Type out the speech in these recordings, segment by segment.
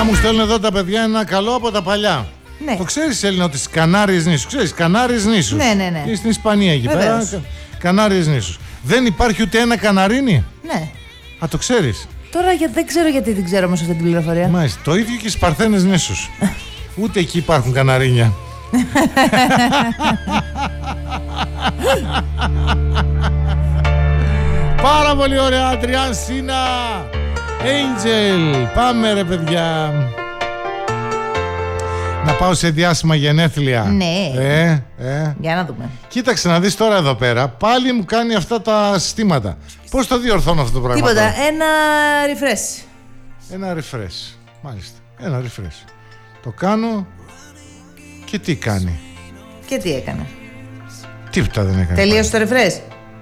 μου στέλνουν εδώ τα παιδιά ένα καλό από τα παλιά. Ναι. Το ξέρεις, Έλληνα, ότι στις Κανάριες νήσους. Ξέρεις, Κανάριες νήσους. Ναι. Ή στην Ισπανία εκεί Βεβαίως. πέρα. Κανάριες νήσους. Δεν υπάρχει ούτε ένα Καναρίνι. Ναι. Α, το ξέρεις. Τώρα δεν ξέρω γιατί δεν ξέρω όμως αυτή την πληροφορία. Μάλιστα. Το ίδιο και στις Παρθένες νήσους. Ούτε εκεί υπάρχουν Καναρίνια. Πάρα πολύ ωραία, Αντριάν Σίνα, Angel. Πάμε ρε παιδιά. Να πάω σε διάσημα γενέθλια. Ναι. Για να δούμε. Κοίταξε να δεις τώρα εδώ πέρα. Πάλι μου κάνει αυτά τα συστήματα. Πώς το διορθώνω αυτό το πράγμα? Τίποτα, τώρα? ένα refresh. Ένα refresh. Μάλιστα, ένα refresh. Το κάνω. Και τι κάνει? Και τι έκανε? Τίποτα δεν έκανε. Τελείωσε το refresh?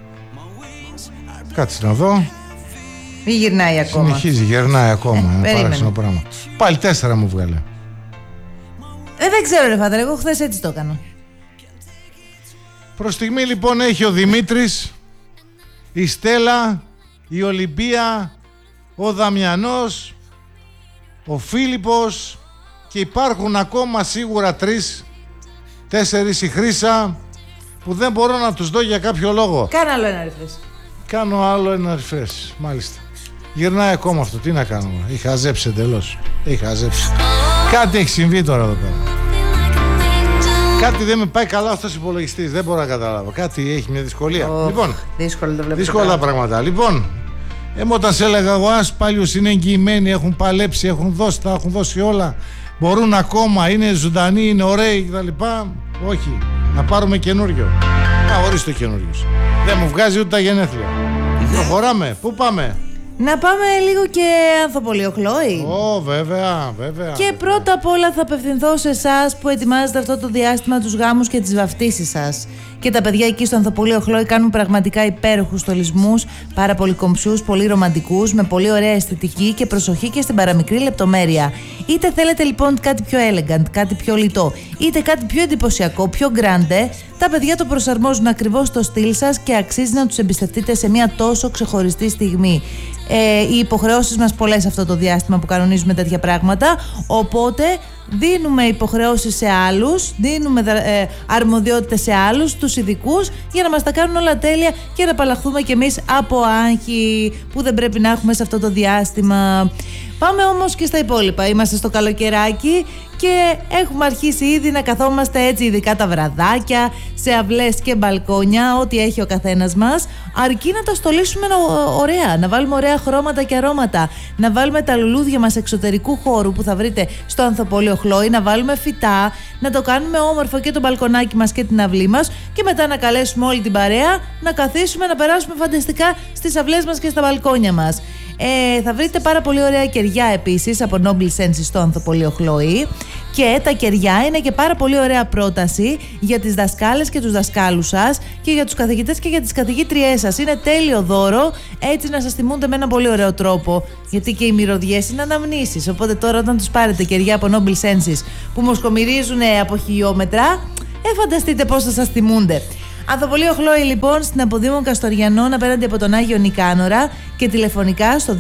Κάτσε να δω. Ή γυρνάει ακόμα? Συνεχίζει, γερνάει ακόμα. Περίμενε. Πράγμα. Πάλι 4 μου βγάλε. Δεν ξέρω ρε Φάτερ, εγώ χθες έτσι το έκανα. Προς στιγμή λοιπόν έχει ο Δημήτρης, η Στέλλα, η Ολυμπία, ο Δαμιανός, ο Φίλιππος και υπάρχουν ακόμα σίγουρα 3-4 η Χρύσα που δεν μπορώ να τους δω για κάποιο λόγο. Κάνε άλλο ένα refresh. Κάνω άλλο ένα refresh, μάλιστα. Γυρνάει ακόμα αυτό, τι να κάνουμε? Έχει χαζέψει εντελώς. Έχει χαζέψει. Κάτι έχει συμβεί τώρα εδώ πέρα. Κάτι δεν με πάει καλά αυτός ο υπολογιστής. Δεν μπορώ να καταλάβω. Κάτι έχει μια δυσκολία. Λοιπόν, δύσκολο το βλέπω. δύσκολα πράγματα. Λοιπόν, όταν σε έλεγα εγώ, Άσπαλιους είναι εγγυημένοι, έχουν παλέψει, έχουν δώσει, τα έχουν δώσει όλα. Μπορούν ακόμα, είναι ζωντανοί, είναι ωραίοι κτλ. Όχι, να πάρουμε καινούριο. Ορίστε το καινούριο. Δεν μου βγάζει ούτε τα γενέθλια. Προχωράμε, πού πάμε? Να πάμε λίγο και Ανθοπολείο Χλόη. Βέβαια. Και πρώτα απ' όλα θα απευθυνθώ σε εσάς που ετοιμάζετε αυτό το διάστημα τους γάμους και τις βαφτίσεις σας. Και τα παιδιά εκεί στο Ανθοπολείο Χλόη κάνουν πραγματικά υπέροχους στολισμούς, πάρα πολύ κομψούς, πολύ ρομαντικούς, με πολύ ωραία αισθητική και προσοχή και στην παραμικρή λεπτομέρεια. Είτε θέλετε λοιπόν κάτι πιο elegant, κάτι πιο λιτό, είτε κάτι πιο εντυπωσιακό, πιο grande, τα παιδιά το προσαρμόζουν ακριβώς στο στυλ σας και αξίζει να τους εμπιστευτείτε σε μια τόσο ξεχωριστή στιγμή. Οι υποχρεώσεις μας πολλές αυτό το διάστημα που κανονίζουμε τέτοια πράγματα, οπότε δίνουμε υποχρεώσεις σε άλλους, δίνουμε αρμοδιότητες σε άλλους, τους ειδικούς, για να μας τα κάνουν όλα τέλεια και να απαλλαχθούμε κι εμείς από άγχη που δεν πρέπει να έχουμε σε αυτό το διάστημα. Πάμε όμως και στα υπόλοιπα. Είμαστε στο καλοκαιράκι και έχουμε αρχίσει ήδη να καθόμαστε έτσι, ειδικά τα βραδάκια, σε αυλές και μπαλκόνια, ό,τι έχει ο καθένας μας, αρκεί να τα στολίσουμε ωραία, να βάλουμε ωραία χρώματα και αρώματα, να βάλουμε τα λουλούδια μας εξωτερικού χώρου που θα βρείτε στο Ανθοπολείο Χλόη, να βάλουμε φυτά, να το κάνουμε όμορφο και το μπαλκονάκι μας και την αυλή μας και μετά να καλέσουμε όλη την παρέα να καθίσουμε, να περάσουμε φανταστικά στις αυλές μας και στα μπαλκόνια μας. Θα βρείτε πάρα πολύ ωραία κεριά επίσης από Noble Senses στο Ανθοπολείο Χλόη και τα κεριά είναι και πάρα πολύ ωραία πρόταση για τις δασκάλες και τους δασκάλους σας και για τους καθηγητές και για τις καθηγήτριές σας. Είναι τέλειο δώρο, έτσι να σας θυμούνται με έναν πολύ ωραίο τρόπο, γιατί και οι μυρωδιές είναι αναμνήσεις, οπότε τώρα όταν τους πάρετε κεριά από Noble Senses που μοσχομυρίζουν από χιλιόμετρα, φανταστείτε πώς θα σας θυμούνται. Ανθοπολείο Χλόη λοιπόν στην Αποδήμων Καστοριανών απέναντι από τον Άγιο Νικάνορα και τηλεφωνικά στο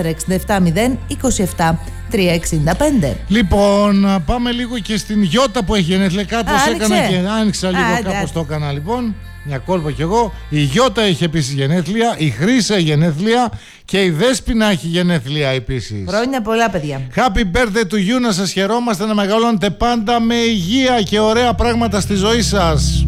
2467 365. Λοιπόν, πάμε λίγο και στην Γιώτα που έχει γενέθλια. Κάπως έκανα και άνοιξα λίγο, κάπως το έκανα λοιπόν. Μια κόλπα κι εγώ. Η Γιώτα έχει επίσης γενέθλια, η Χρύσα έχει γενέθλια και η Δέσποινα έχει γενέθλια επίσης. Χρόνια πολλά, παιδιά. Happy birthday to you, να σας χαιρόμαστε, να μεγαλώνετε πάντα με υγεία και ωραία πράγματα στη ζωή σας.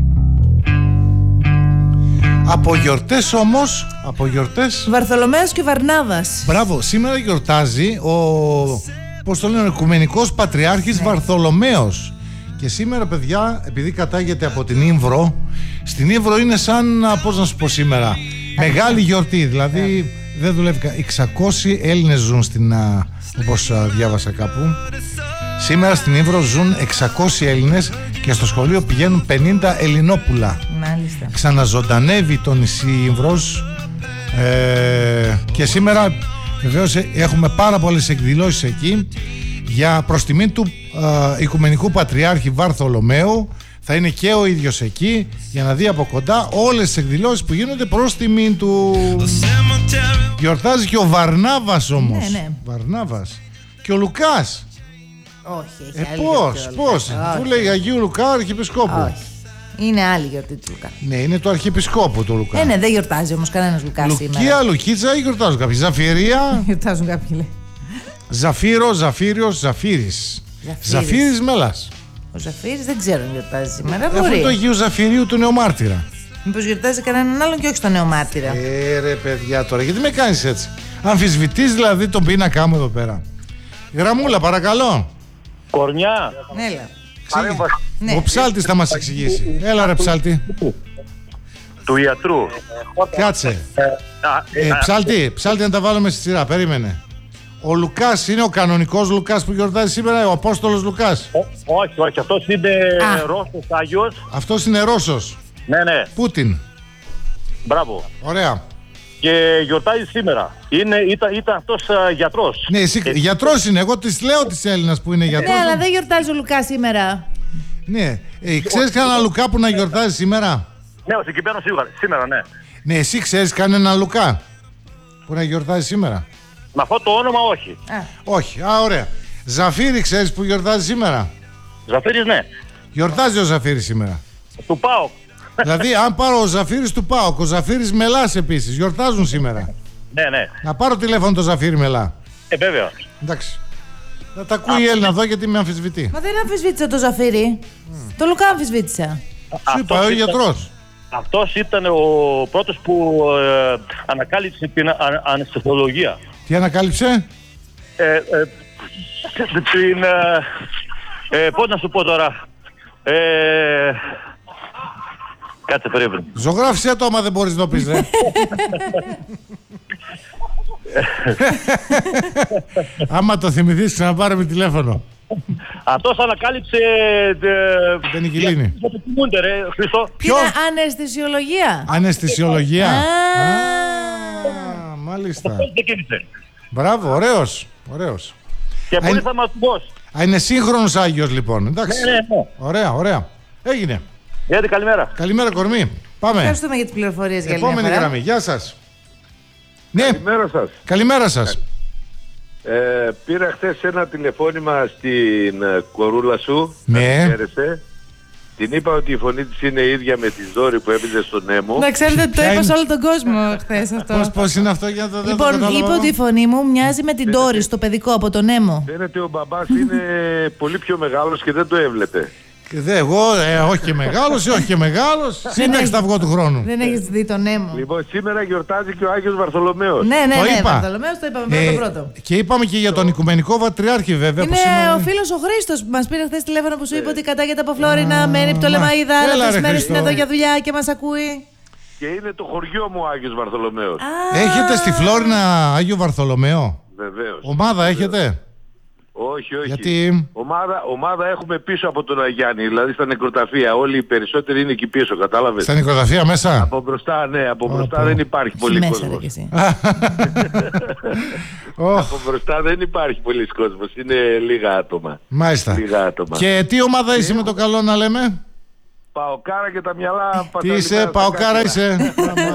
Από γιορτές όμως, Βαρθολομέος και Βαρνάβας. Μπράβο, σήμερα γιορτάζει πώς το λένε, ο Οικουμενικός Πατριάρχης Βαρθολομέος. Και σήμερα, παιδιά, επειδή κατάγεται από την Ήμβρο, στην Ήμβρο είναι σαν, πώς να σου πω σήμερα, μεγάλη γιορτή, δηλαδή δεν δουλεύει. 600 Έλληνες ζουν στην, όπως διάβασα κάπου. Σήμερα στην Ήμβρο ζουν 600 Έλληνες και στο σχολείο πηγαίνουν 50 Ελληνόπουλα. Μάλιστα. Ξαναζωντανεύει το νησί Ήμβρος και σήμερα βεβαίως έχουμε πάρα πολλές εκδηλώσεις εκεί για προς τιμή του Οικουμενικού Πατριάρχη Βαρθολομαίου. Θα είναι και ο ίδιος εκεί για να δει από κοντά όλες τις εκδηλώσεις που γίνονται προς τιμή του. Γιορτάζει και ο Βαρνάβας όμως. Ναι. Βαρνάβας. Και ο Λουκάς. Όχι, έχει άλλη γιορτή. Πώς. Του λέει Αγίου Λουκά, Αρχιεπισκόπου. Όχι. Είναι άλλη γιορτή του Λουκά. Ναι, είναι του Αρχιεπισκόπου του Λουκά. Ναι, δεν γιορτάζει όμως κανένας Λουκά σήμερα. Λουκία, Λουκίτσα ή γιορτάζουν κάποιοι. Ζαφυρία. Γιορτάζουν κάποιοι, λέει. Ζαφύρο, Ζαφύριος, Ζαφύρης. Ζαφύρης Μέλας. Ο Ζαφύρης δεν ξέρω αν γιορτάζει σήμερα. Αυτό Μπορεί. το Αγίου Ζαφυρίου του Νεομάρτυρα. Μήπως γιορτάζει κανέναν άλλον και όχι στον Νεομάρτυρα. Ρε παιδιά τώρα, γιατί με κάνεις έτσι. Αμφισβητείς δηλαδή τον πίνακά μου εδώ πέρα. Γραμμούλα, παρακαλώ. Κορνιά. Έλα. Ναι. Ο ψάλτης θα μας εξηγήσει. Έλα ρε ψάλτη. Του ιατρού. Κάτσε. Ψάλτη να τα βάλουμε στη σειρά, περίμενε. Ο Λουκάς είναι ο κανονικός Λουκάς που γιορτάζει σήμερα, ο Απόστολος Λουκάς. Όχι, αυτός είναι Ρώσος Άγιος. Αυτός είναι Ρώσος. Ναι. Πούτιν. Μπράβο. Ωραία. Και γιορτάζει σήμερα. Ήταν αυτός γιατρός. Ναι, εσύ γιατρός είναι. Εγώ της λέω της Έλληνας που είναι γιατρός. Ναι, αλλά δεν γιορτάζει ο Λουκάς σήμερα. Ναι. Ξέρεις κανένα Λουκά που να γιορτάζει σήμερα? Ναι, ο συγκεκριμένος σίγουρα. Σήμερα, ναι. Ναι, εσύ ξέρεις κανένα Λουκά που να γιορτάζει σήμερα? Με αυτό το όνομα όχι. Όχι. Ωραία. Ζαφύρι ξέρεις που γιορτάζει σήμερα? Ζαφύρης, ναι. Γιορτάζει ο Ζαφύρης σήμερα. Του ΠΑΟΚ. Δηλαδή, αν πάρω ο Ζαφύρης του ΠΑΟΚ, ο Ζαφύρης Μελάς επίσης, γιορτάζουν σήμερα. Ναι. Να πάρω τηλέφωνο το Ζαφύρη Μελά. Βέβαια. Εντάξει. Θα τα ακούει η Έλληνα εδώ γιατί με αμφισβητεί. Μα δεν αμφισβήτησα το Ζαφύρι. Το Λουκά αμφισβήτησα. Σου είπα, ο γιατρός. Αυτός ήταν ο πρώτος που ανακάλυψε την αναισθησιολογία. Τι ανακάλυψε? Πώς να σου πω τώρα. Κάτσε περίπου. Ζωγράφισε το άμα δεν μπορείς να το πεις, ρε. Άμα το θυμηθείς ξαναπάρε τηλέφωνο. Αυτός ανακάλυψε την Πενικυλίνη. Ποιο? Αναισθησιολογία. Αναισθησιολογία. Μάλιστα. Μπράβο, ωραίος. Και πολύ θαυματουργός. Είναι σύγχρονος Άγιος λοιπόν. Εντάξει. Ναι. Ωραία. Έγινε. Γιατί καλημέρα. Καλημέρα κορμί. Πάμε. Ευχαριστούμε για τις πληροφορίες για επόμενη άλλη μια γραμμή. Γεια σας. Ναι. Καλημέρα σας. Καλημέρα σας. Πήρα χθες ένα τηλεφώνημα στην κορούλα σου. Ναι. Την είπα ότι η φωνή της είναι ίδια με τη Δόρη που έπαιζε στον Νέμο. Να ξέρετε ότι το είπα σε όλο τον κόσμο χθες αυτό. Πώς είναι αυτό για το Λοιπόν, είπε ότι η φωνή μου μοιάζει με την Δόρη στο παιδικό από τον Νέμο. Φαίνεται ο μπαμπάς είναι πολύ πιο μεγάλος και δεν το έβλεπε. Εγώ, όχι και μεγάλος, σύνταξη θα βγω του χρόνου. Δεν έχεις δει τον Νέμο. Λοιπόν, σήμερα γιορτάζει και ο Άγιος Βαρθολομαίος. Ναι, Βαρθολομαίος το είπαμε πρώτο. Και είπαμε και για τον Οικουμενικό Πατριάρχη, βέβαια. Είναι ο φίλος ο Χρήστος που μας πήρε χθες τηλέφωνο που σου είπε ότι κατάγεται από Φλόρινα, μένει από το Λεμαΐδα, αλλά αυτές τις μέρες είναι εδώ για δουλειά και μας ακούει. Και είναι το χωριό μου ο Άγιος Βαρθολομαίος. Έχετε στη Φλόρινα Άγιο Βαρθολομαίο? Βεβαίως. Ομάδα έχετε? Όχι. Γιατί? Ομάδα έχουμε πίσω από τον Αγιάννη, δηλαδή στα νεκροταφεία. Όλοι οι περισσότεροι είναι εκεί πίσω, κατάλαβες. Στα νεκροταφεία μέσα? Από μπροστά, ναι, από μπροστά δεν υπάρχει πολύ κόσμος. Από μπροστά δεν υπάρχει πολλής κόσμος, είναι λίγα άτομα. Μάλιστα. Και τι ομάδα είσαι με το καλό να λέμε? Παοκάρα και τα μυαλά. Τι είσαι, Παοκάρα είσαι?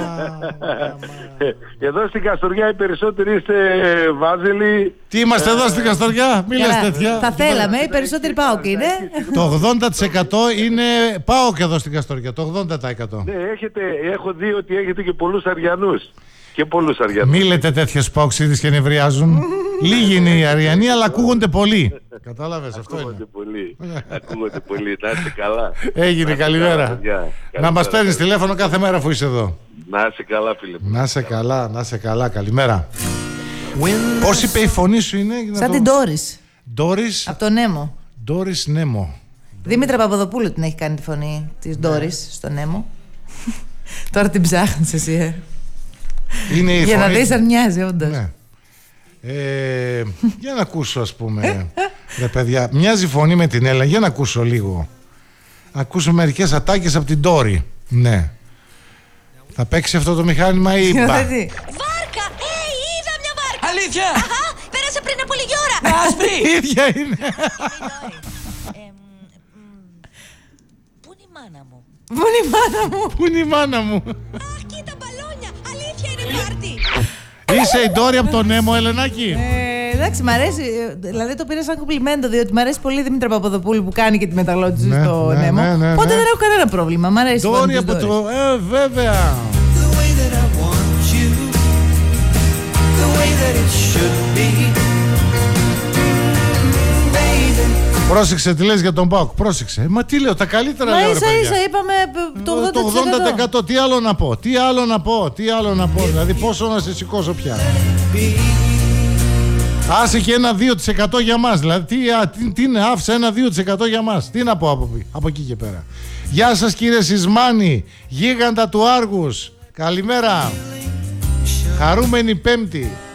Εδώ στην Καστοριά οι περισσότεροι είστε Βάζελοι. Τι είμαστε εδώ στην Καστοριά, μη λες τέτοια. Θα θέλαμε, οι περισσότεροι ΠΑΟΚ είναι. Το 80% είναι ΠΑΟΚ εδώ στην Καστοριά, το 80%. Ναι, έχω δει ότι έχετε και πολλούς Αριανούς. Μη λέτε τέτοιες πόξιδες και νευριάζουν. Λίγοι είναι οι Αριανοί, αλλά ακούγονται πολλοί. Κατάλαβες, αυτό είναι. Ακούγονται πολύ, να είστε καλά. Έγινε, καλημέρα. Να μας παίρνεις τηλέφωνο κάθε μέρα που είσαι εδώ. Να είσαι καλά, φίλε μου. Να είσαι καλά, καλημέρα. Πώς είπε η φωνή σου είναι? Σαν την Ντόρις. Ντόρις. Από τον Νέμο. Ντόρις Νέμο. Δήμητρα Παπαδοπούλου την έχει κάνει τη φωνή της Ντόρις στο Νέμο. Τώρα την ψάχνεις εσύ, Είναι η για φωνή... να δεις αν μοιάζει όντως. Ναι. Για να ακούσω, ας πούμε. Ρε παιδιά, μοιάζει η φωνή με την Έλληνα. Για να ακούσω λίγο. Ακούσω μερικές ατάκες από την Ντόρι. Ναι. Θα παίξει αυτό το μηχάνημα ή μπα? Βάρκα! Είδα μια βάρκα! Αλήθεια! Αχα! Πέρασε πριν από λίγη ώρα! Άσπρη! Ίδια είναι. Πού είναι η μάνα μου? Πού είναι η μάνα μου? Αχ, κοίτα μπαλόνια! Αλήθεια είναι πάρτι! Είσαι η Ντόρι από τον Νέμο, Ελενάκη? Εντάξει, μ' αρέσει. Δηλαδή το πήρα σαν κομπλιμέντο, διότι μ' αρέσει πολύ η Δήμητρα Παπαδοπούλου που κάνει και τη μεταγλώτηση στο Νέμο. Οπότε δεν έχω κανένα πρόβλημα. Μ' αρέσει. Δόρη από το. Βέβαια. Πρόσεξε τι λες για τον ΠΑΟΚ. Πρόσεξε. Μα τι λέω, τα καλύτερα λέω. Μα ίσα είπαμε το 80%. Τι άλλο να πω. Δηλαδή πόσο να σε σηκώσω πια. Άσε και ένα 2% για μας. Δηλαδή τι είναι, άφησα ένα 2% για μας. Τι να πω από εκεί και πέρα. Γεια σας κύριε Σισμάνη, γίγαντα του Άργους. Καλημέρα. Χαρούμενη Πέμπτη.